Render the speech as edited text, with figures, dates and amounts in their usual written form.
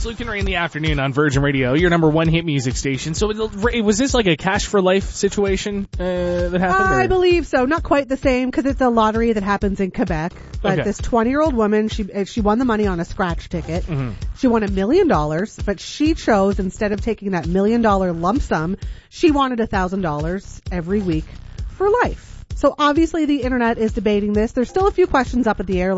It's Luke and Ray in the afternoon on Virgin Radio, your number one hit music station. So was this like a cash for life situation that happened? I believe so. Not quite the same because it's a lottery that happens in Quebec. But This 20-year-old woman, she won the money on a scratch ticket. Mm-hmm. She won $1 million, but she chose, instead of taking that $1 million lump sum, she wanted $1,000 every week for life. So obviously the internet is debating this. There's still a few questions up in the air.